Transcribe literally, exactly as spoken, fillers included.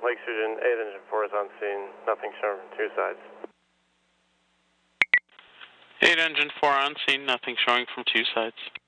Lake Sturgeon, eight engine four is on scene, nothing shown from two sides. eight engine four on scene, nothing showing from two sides.